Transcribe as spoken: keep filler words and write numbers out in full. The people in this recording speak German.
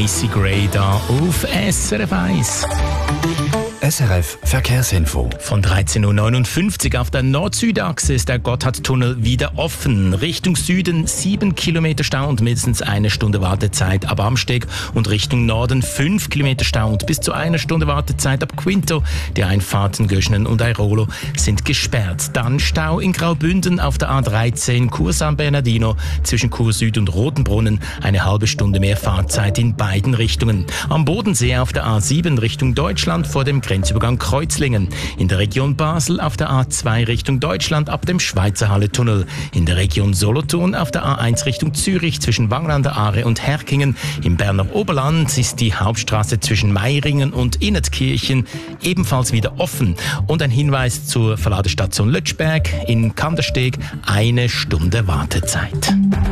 Macy Gray da auf S R F eins. S R F Verkehrsinfo. Von dreizehn Uhr neunundfünfzig auf der Nord-Süd-Achse ist der Gotthardtunnel wieder offen. Richtung Süden sieben Kilometer Stau und mindestens eine Stunde Wartezeit ab Amsteg und Richtung Norden fünf Kilometer Stau und bis zu einer Stunde Wartezeit ab Quinto. Die Einfahrten Göschnen und Airolo sind gesperrt. Dann Stau in Graubünden auf der A dreizehn Chur San Bernardino zwischen Chur Süd und Rotenbrunnen. Eine halbe Stunde mehr Fahrzeit in beiden Richtungen. Am Bodensee auf der A sieben Richtung Deutschland vor dem Grenzübergang Kreuzlingen. In der Region Basel auf der A zwei Richtung Deutschland ab dem Schweizer Halle-Tunnel. In der Region Solothurn auf der A eins Richtung Zürich zwischen Wangen an der Aare und Herkingen. Im Berner Oberland ist die Hauptstraße zwischen Meiringen und Innetkirchen ebenfalls wieder offen. Und ein Hinweis zur Verladestation Lötschberg in Kandersteg: eine Stunde Wartezeit.